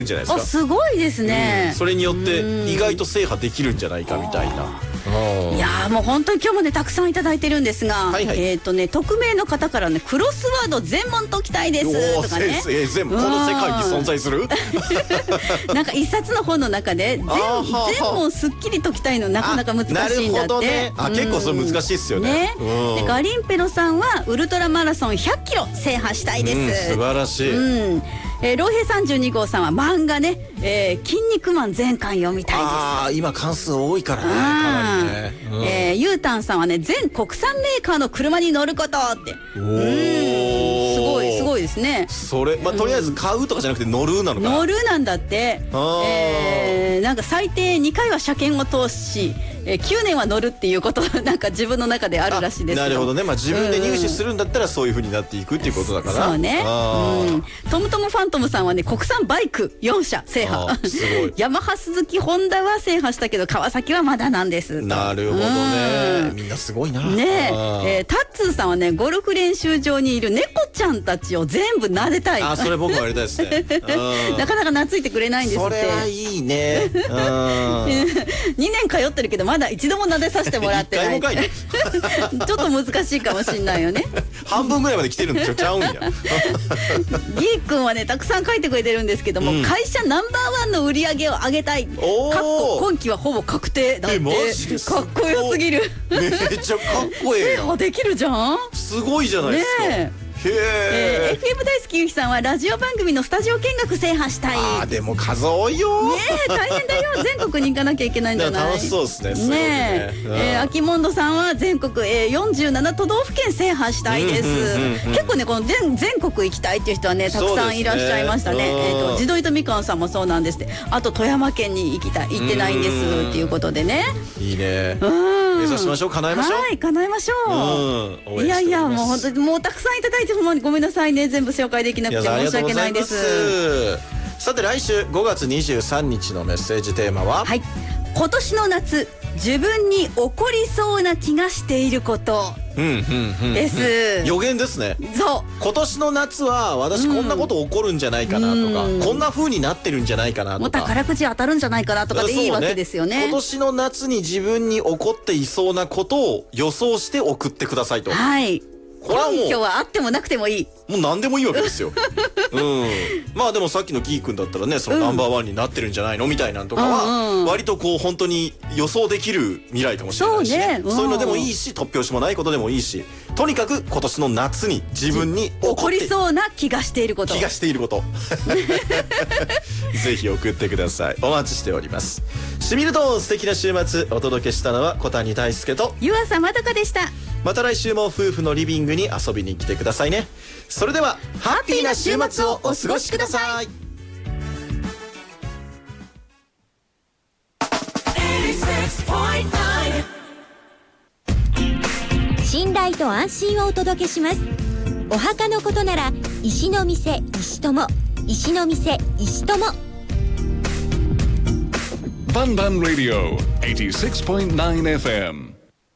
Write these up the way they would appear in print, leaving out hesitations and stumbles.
じゃないですか。 すごいですね。 それによって意外と制覇できるんじゃないかみたいな。 いやー、もう本当に今日もねたくさんいただいてるんですが、匿名の方からね、クロスワード全問解きたいですとかね。 全部この世界に存在するなんか一冊の本の中で全問すっきり解きたいのなかなか難しいんだって。なるほどね。 結構それ難しいっすよね。 でガリンペロさんはウルトラマラソン100キロ制覇したいです。 素晴らしい。 老平32号さんは漫画ね、筋肉マン全巻読みたいです。 今関数多いからね、かなりね。 ゆうたんさんはね、全国産メーカーの車に乗ることって。すごいですね。 それとりあえず買うとかじゃなくて乗るなのかな。 乗るなんだって。なんか最低2回は車検を通し、9年は乗るっていうことなんか自分の中であるらしいですけど。 なるほどね。自分で入手するんだったらそういう風になっていくっていうことだから。 そうね。トムトムファントムさんはね、国産バイク4社制覇。 すごい。 ヤマハ、スズキ、ホンダは制覇したけど川崎はまだなんです。 なるほどね。みんなすごいな。 ねえ、タッツーさんはね、ゴルフ練習場にいる猫ちゃんたちを全部撫でたい。 それ僕もやりたいですね。 なかなか懐いてくれないんですって。 それはいいね。 2年通ってるけどまだ一度も撫でさせてもらってない。ちょっと難しいかもしんないよね。 半分ぐらいまで来てるんでちゃうんや。ギーくんはねたくさん書いてくれてるんですけども、会社ナンバーワンの売り上げを上げたい。今期はほぼ確定だって。 マジですか。 かっこよすぎる。 めっちゃかっこいい。 制覇できるじゃん。 すごいじゃないですか。 FM 大好きゆきさんはラジオ番組のスタジオ見学制覇したい。 でも数多いよ。 ねえ、大変だよ。全国に行かなきゃいけないんじゃない。 楽しそうですね。 ねえ、アキモンドさんは全国47都道府県制覇したいです。結構ね、この全国行きたいっていう人はねたくさんいらっしゃいましたね。地鶏とみかんさんもそうなんですって。あと富山県に行ってないんですっていうことでね。 いいね。目指しましょう。叶えましょう。 はい、叶えましょう。いやいや、もう本当にもうたくさんいただいてごめんなさいね、全部紹介できなくて申し訳ないです。 さて来週5月23日のメッセージテーマは、 今年の夏自分に起こりそうな気がしていることです。 予言ですね。 そう、 今年の夏は私こんなこと起こるんじゃないかなとか、こんな風になってるんじゃないかなとか、 もう宝くじ当たるんじゃないかなとかでいいわけですよね。 今年の夏に自分に起こっていそうなことを予想して送ってくださいと。 はい、 これはもう根拠はあってもなくてもいい。 もう何でもいいわけですよ。まあでもさっきのギー君だったらね、そのナンバーワンになってるんじゃないのみたいなんとかは割とこう本当に予想できる未来かもしれないし、そういうのでもいいし、突拍子もないことでもいいし、とにかく今年の夏に自分に起こりそうな気がしていること。 ぜひ送ってください。お待ちしております。しみると素敵な週末お届けしたのは小谷大輔と湯浅まどかでした。 また来週も夫婦のリビングに遊びに来てくださいね。それではハッピーな週末をお過ごしください。 信頼と安心をお届けします。お墓のことなら石の店石友、石の店石友。 バンバンラディオ 86.9 FM。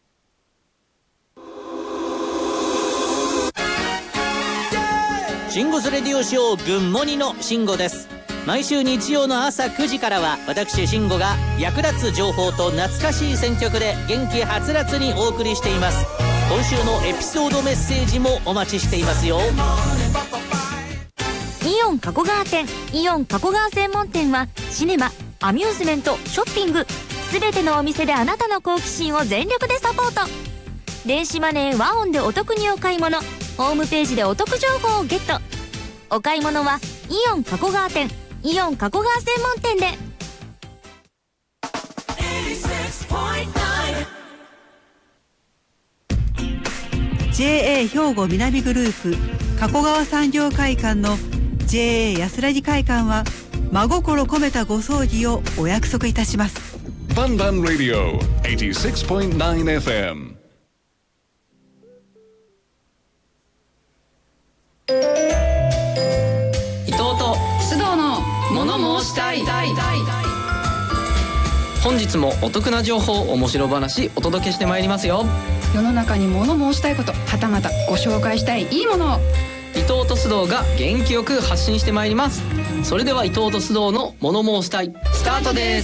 シンゴスレディオショーグンモニのシンゴです。毎週日曜の朝9時からは私シンゴが役立つ情報と懐かしい選曲で元気はつらつにお送りしています。今週のエピソードメッセージもお待ちしていますよ。 イオン加古川店、イオン加古川専門店はシネマ、アミューズメント、ショッピングすべてのお店であなたの好奇心を全力でサポート。電子マネーワオンでお得にお買い物、ホームページでお得情報をゲット。お買い物はイオン加古川店、イオン加古川専門店で。 JA 兵庫南グループ加古川産業会館の JA 安らぎ会館は真心込めたご葬儀をお約束いたします。 バンバンラディオ 86.9 FM。 伊藤と須藤の物申したい。本日もお得な情報、面白話お届けしてまいりますよ。 世の中に物申したいこと、はたまたご紹介したいいいものを、伊藤藤と須藤が元気よく発信してまいります。それでは伊藤と須藤の物申したいスタートです。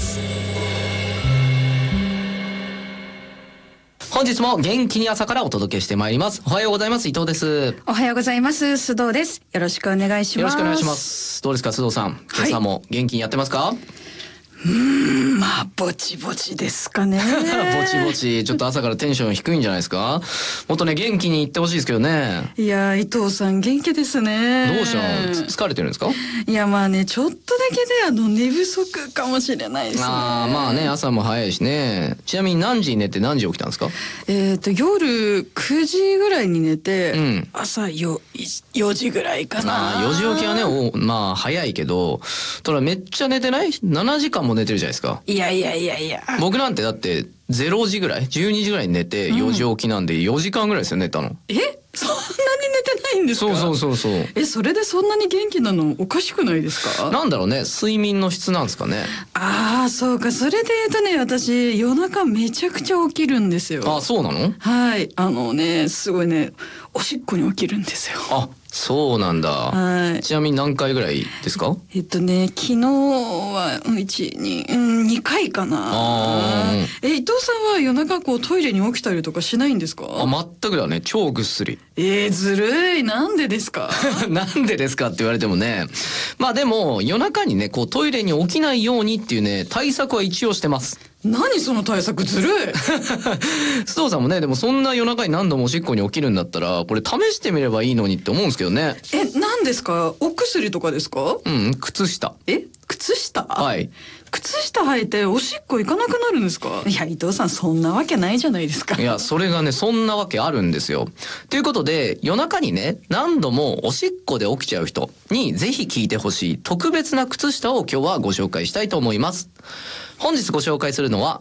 本日も元気に朝からお届けしてまいります。おはようございます。伊藤です。 おはようございます。須藤です。よろしくお願いします。 よろしくお願いします。どうですか須藤さん、今朝も元気にやってますか？ まあぼちぼちですかね。 ぼちぼち、ちょっと朝からテンション低いんじゃないですか？もっとね元気に言ってほしいですけどね。 いや伊藤さん元気ですね。 どうしたの？疲れてるんですか？ いやまあねちょっとだけで寝不足かもしれないですね。 まあね朝も早いしね。ちなみに何時に寝て何時起きたんですか？ 夜9時ぐらいに寝て、朝4時ぐらいかな。 4時起きはねまあ早いけど、ただめっちゃ寝てない？7時間も寝てるじゃないですか。 いや僕なんてだって0時ぐらい12時ぐらいに寝て4時起きなんで4時間ぐらいですよ寝たの。 そんなに寝てないんですか？ そうそれでそんなに元気なのおかしくないですか？ なんだろうね、睡眠の質なんですかね。 そうか。それで言うとね、私夜中めちゃくちゃ起きるんですよ。 そうなの？ はい、すごいねおしっこに起きるんですよ。 そうなんだ。 はい。 ちなみに何回ぐらいですか？ 昨日は2回かな。伊藤さんは夜中トイレに起きたりとかしないんですか？ 全くだね。超ぐっすり。 ずるい。なんでですか？ なんでですかって言われてもね。まあでも夜中にねトイレに起きないようにっていうね対策は一応してます。 何その対策？ずるい。 須藤さんもねでもそんな夜中に何度もおしっこに起きるんだったらこれ試してみればいいのにって思うんですけどね。 何ですか？お薬とかですか？ 靴下。 靴下？ はい。 靴下履いておしっこ行かなくなるんですか？いや伊藤さんそんなわけないじゃないですか。 いやそれがねそんなわけあるんですよ。ということで夜中にね何度もおしっこで起きちゃう人にぜひ聞いてほしい特別な靴下を今日はご紹介したいと思います。本日ご紹介するのは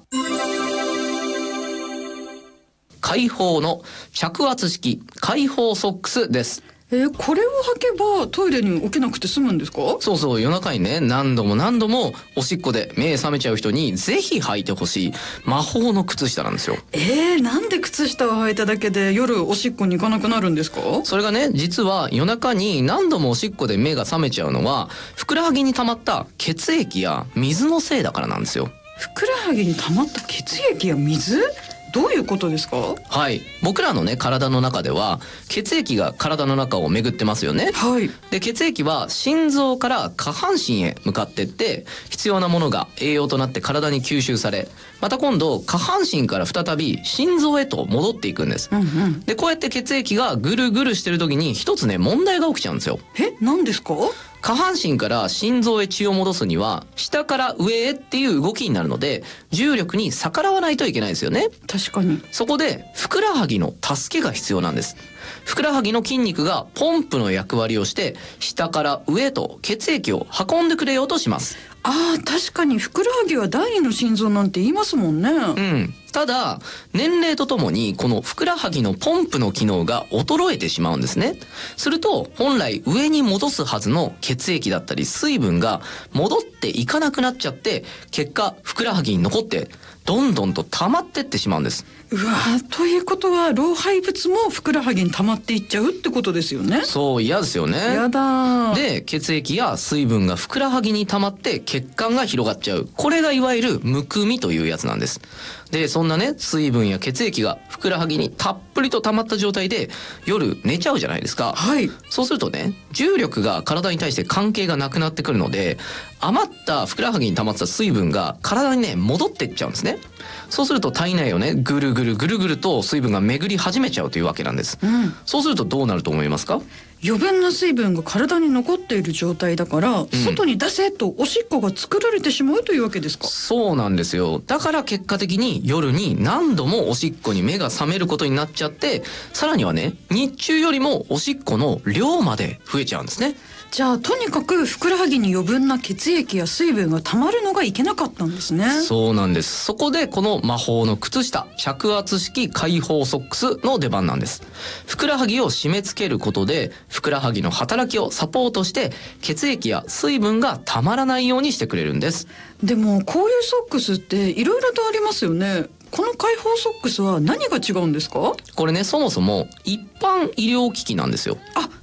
開放の着圧式開放ソックスです。 これを履けばトイレに起きなくて済むんですか？ そう夜中にね何度もおしっこで目覚めちゃう人にぜひ履いてほしい魔法の靴下なんですよ。 なんで靴下を履いただけで夜おしっこに行かなくなるんですか？ それがね実は夜中に何度もおしっこで目が覚めちゃうのはふくらはぎに溜まった血液や水のせいだからなんですよ。 ふくらはぎに溜まった血液や水？どういうことですか？ はい、僕らのね体の中では血液が体の中を巡ってますよね。 はい。 で血液は心臓から下半身へ向かってって必要なものが栄養となって体に吸収され、また今度下半身から再び心臓へと戻っていくんです。でこうやって血液がぐるぐるしてる時に一つね問題が起きちゃうんですよ。 何ですか？ 下半身から心臓へ血を戻すには下から上へっていう動きになるので重力に逆らわないといけないですよね。 確かに。 そこでふくらはぎの助けが必要なんです。ふくらはぎの筋肉がポンプの役割をして下から上へと血液を運んでくれようとします。 確かにふくらはぎは第二の心臓なんて言いますもんね。 ただ年齢とともにこのふくらはぎのポンプの機能が衰えてしまうんですね。すると本来上に戻すはずの血液だったり水分が戻っていかなくなっちゃって結果ふくらはぎに残ってどんどんと溜まってってしまうんです。 ということは老廃物もふくらはぎに溜まっていっちゃうってことですよね。 そう嫌ですよね。 やだ。 で血液や水分がふくらはぎに溜まって血管が広がっちゃう、これがいわゆるむくみというやつなんです。でそんなね水分や血液がふくらはぎにたっぷりと溜まった状態で夜寝ちゃうじゃないですか。そうするとね重力が体に対して関係がなくなってくるので余ったふくらはぎに溜まってた水分が体にね戻っていっちゃうんですね。そうすると体内をねぐるぐると水分が巡り始めちゃうというわけなんです。そうするとどうなると思いますか？ 余分な水分が体に残っている状態だから、外に出せとおしっこが作られてしまうというわけですか？ そうなんですよ。だから結果的に夜に何度もおしっこに目が覚めることになっちゃって、さらにはね日中よりもおしっこの量まで増えちゃうんですね。 じゃあとにかくふくらはぎに余分な血液や水分がたまるのがいけなかったんですね。 そうなんです。そこでこの魔法の靴下着圧式開放ソックスの出番なんです。ふくらはぎを締め付けることでふくらはぎの働きをサポートして血液や水分がたまらないようにしてくれるんです。 でもこういうソックスっていろいろとありますよね。この開放ソックスは何が違うんですか？ これねそもそも一般医療機器なんですよ。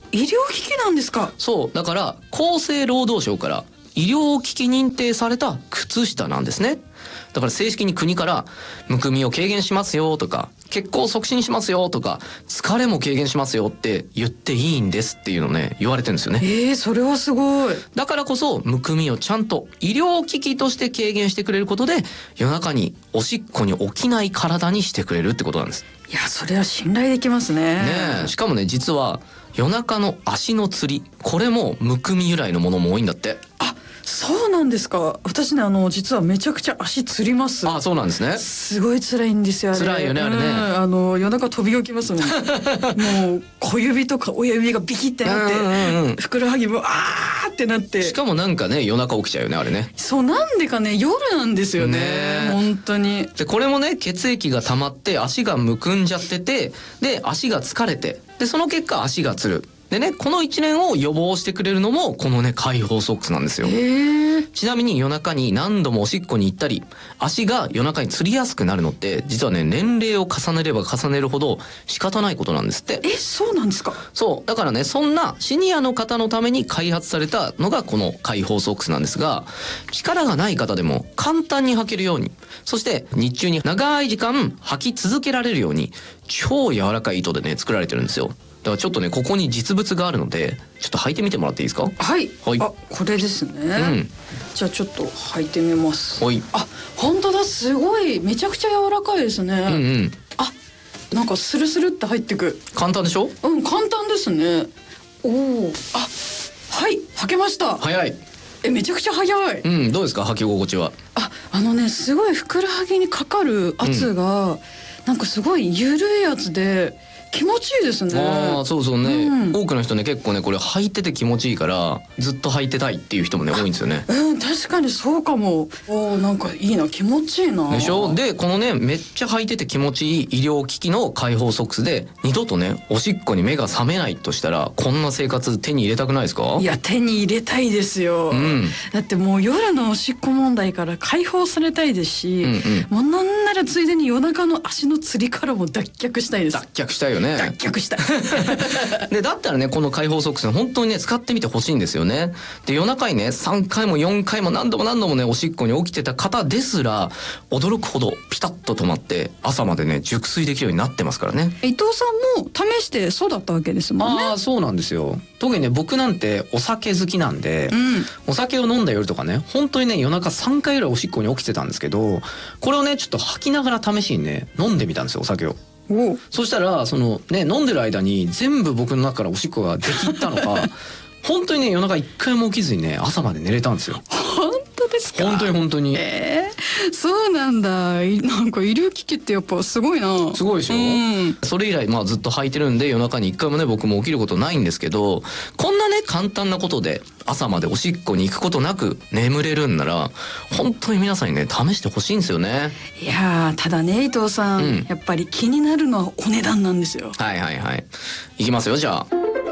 医療機器なんですか？ そうだから厚生労働省から医療機器認定された靴下なんですね。だから正式に国からむくみを軽減しますよとか血行を促進しますよとか疲れも軽減しますよって言っていいんですっていうのね言われてるんですよね。 それはすごい。 だからこそむくみをちゃんと医療機器として軽減してくれることで夜中におしっこに起きない体にしてくれるってことなんです。 いやそれは信頼できますね。 ねえしかもね実は夜中の足のつりこれもむくみ由来のものも多いんだって。 あ、そうなんですか。私ね実はめちゃくちゃ足つります。 あ、そうなんですね。 すごい辛いんですよあれ。 辛いよねあれね。 夜中飛び起きますもん。もう小指とか親指がビキってなってふくらはぎもってなって。 しかもなんかね夜中起きちゃうよねあれね。 そうなんでかね夜なんですよね本当に。 でこれもね血液が溜まって足がむくんじゃっててで足が疲れてでその結果足がつる。でねこの一連を予防してくれるのもこのね解放ソックスなんですよ。ちなみに夜中に何度もおしっこに行ったり足が夜中につりやすくなるのって実はね年齢を重ねれば重ねるほど仕方ないことなんですって。 そうなんですか。 そうだからねそんなシニアの方のために開発されたのがこの解放ソックスなんですが力がない方でも簡単に履けるようにそして日中に長い時間履き続けられるように超柔らかい糸でね作られてるんですよ。だからちょっとねここに実物があるのでちょっと履いてみてもらっていいですか。 はい、はい、あこれですね、じゃあちょっと履いてみます。 はい。 あ本当だすごいめちゃくちゃ柔らかいですね。あなんかスルスルって入ってく。 簡単でしょ。 簡単ですね。おおはい履けました。 早い。 めちゃくちゃ早い。 どうですか履き心地は。 すごいふくらはぎにかかる圧が、なんかすごい緩いやつで気持ちいいですね。 そうそうね、多くの人ね結構ねこれ履いてて気持ちいいからずっと履いてたいっていう人もね多いんですよね。 確かにそうかも。なんかいいな気持ちいいな。 でしょ。でこのねめっちゃ履いてて気持ちいい医療機器の解放ソックスで二度とねおしっこに目が覚めないとしたらこんな生活手に入れたくないですか。 いや手に入れたいですよ、だってもう夜のおしっこ問題から解放されたいですし、もうなんならついでに夜中の足のつりからも脱却したいです。 脱却したいよね。 脱却したいでだったらねこの解放ソックス本当にね使ってみてほしいんですよね。で夜中にね3回も4回も何度もねおしっこに起きてた方ですら驚くほどピタッと止まって朝までね熟睡できるようになってますからね。 伊藤さんも試してそうだったわけですもんね。 そうなんですよ。特にね僕なんてお酒好きなんで、お酒を飲んだ夜とかね本当にね夜中3回ぐらいおしっこに起きてたんですけどこれをねちょっと吐きながら試しにね飲んでみたんですよお酒を。そしたらそのね飲んでる間に全部僕の中からおしっこが出きったのか本当にね夜中1回も起きずにね朝まで寝れたんですよ。 本当ですか。 本当に。 そうなんだ。なんか医療機器ってやっぱすごいな。 すごいでしょ、それ以来ずっと履いてるんで夜中に1回もね僕も起きることないんですけどこんなね簡単なことで朝までおしっこに行くことなく眠れるんなら本当に皆さんにね試してほしいんですよね。 いやただね伊藤さん、やっぱり気になるのはお値段なんですよ。 いきますよじゃあ。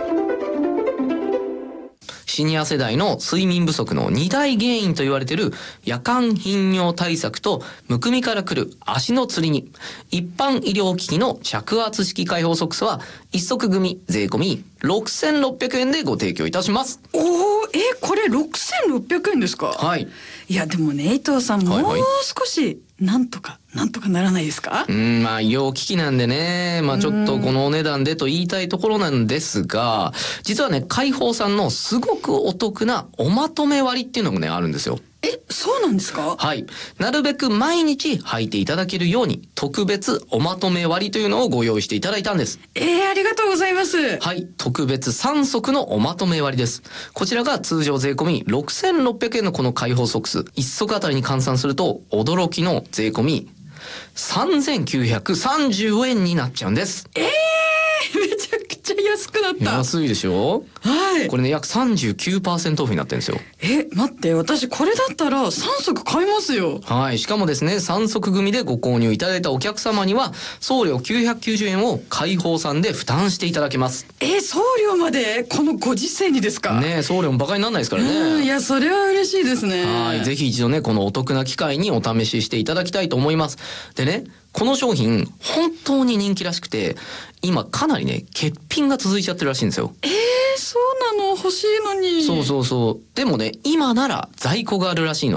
シニア世代の睡眠不足の2大原因と言われている夜間頻尿対策とむくみからくる足のつりに一般医療機器の着圧式解放ソックスは一足組税込み6600円でご提供いたします。 これ6600円ですか。いやでもね伊藤さんもう少しなんとかならないですか。 医療機器なんでねちょっとこのお値段でと言いたいところなんですが実はね解放さんのすごくお得なおまとめ割っていうのもねあるんですよ。 そうなんですか。 なるべく毎日履いていただけるように特別おまとめ割というのをご用意していただいたんです。 ありがとうございます。 特別3足のおまとめ割です。こちらが通常税込み6600円のこの解放ソックス1足あたりに換算すると驚きの税込み3930円になっちゃうんです。 めちゃくちゃ安くなった。 安いでしょ。これね約 39% オフになってるんですよ。 待って私これだったら3足買いますよ。 しかもですね3足組でご購入いただいたお客様には送料990円を解放さんで負担していただけます。 送料までこのご時世にですか。 送料もバカにならないですからね。 いやそれは嬉しいですね。 ぜひ一度ねこのお得な機会にお試ししていただきたいと思います。でねこの商品本当に人気らしくて、今かなりね欠品が続いちゃってるらしいんですよ。 そうなの、欲しいのに。 そうでもね今なら在庫があるらしいの